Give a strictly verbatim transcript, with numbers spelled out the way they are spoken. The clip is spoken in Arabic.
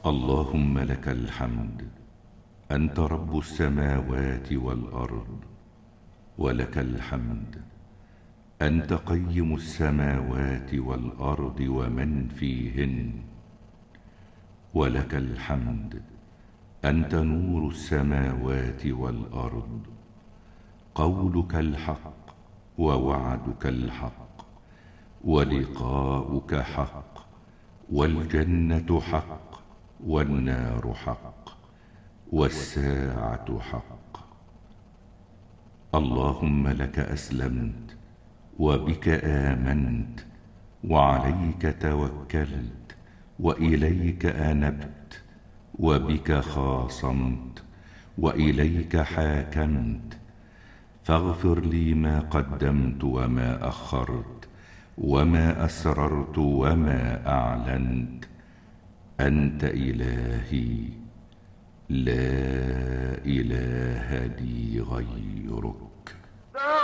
اللهم لك الحمد، أنت رب السماوات والأرض، ولك الحمد، أنت قيم السماوات والأرض ومن فيهن، ولك الحمد، أنت نور السماوات والأرض، قولك الحق ووعدك الحق، ولقاؤك حق، والجنة حق، والنار حق، والساعة حق. اللهم لك أسلمت، وبك آمنت، وعليك توكلت، وإليك أنبت، وبك خاصمت، وإليك حاكمت. فاغفر لي ما قدمت وما أخرت، وما أسررت وما أعلنت. أنت إلهي، لا إله لي غيرك.